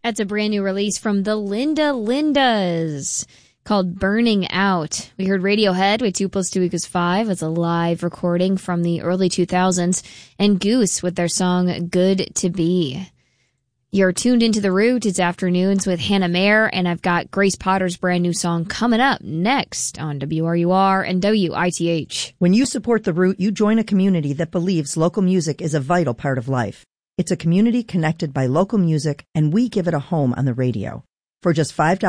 That's a brand new release from the Linda Lindas called Burning Out. We heard Radiohead with 2 + 2 = 5. It's a live recording from the early 2000s. And Goose with their song Good to Be. You're tuned into The Root. It's Afternoons with Hannah Mayer, and I've got Grace Potter's brand new song coming up next on WRUR and WITH. When you support The Root, you join a community that believes local music is a vital part of life. It's a community connected by local music, and we give it a home on the radio. For just $5